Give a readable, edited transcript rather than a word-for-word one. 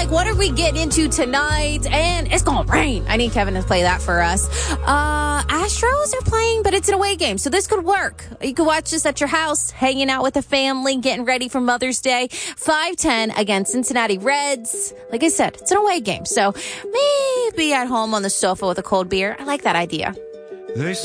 like, what are we getting into tonight? And it's going to rain. I need Kevin to play that for us. Astros are playing, but it's an away game, so this could work. You could watch this at your house, hanging out with the family, getting ready for Mother's Day. 5:10 against Cincinnati Reds. Like I said, it's an away game, so maybe at home on the sofa with a cold beer. I like that idea.